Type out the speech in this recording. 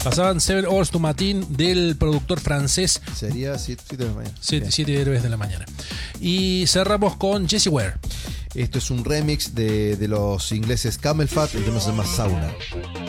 Pasaban Seven Hours to Matin del productor francés. Sería 7 de la mañana. 7 héroes de la mañana. Y cerramos con Jessie Ware. Esto es un remix de los ingleses Camel Fat. El tema se llama Sauna.